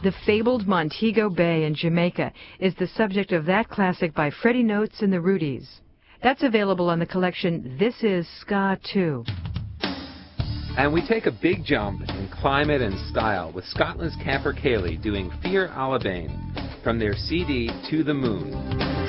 The fabled Montego Bay in Jamaica is the subject of that classic by Freddie Notes and the Rudies. That's available on the collection This Is Ska 2. And we take a big jump in climate and style with Scotland's Camper Cayley doing Fear Alabane from their CD To the Moon.